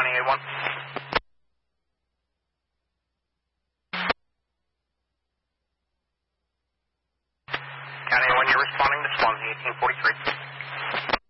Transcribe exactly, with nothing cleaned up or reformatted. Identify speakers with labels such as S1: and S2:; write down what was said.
S1: County A one. County A one, you're responding to Swansea eighteen forty-three.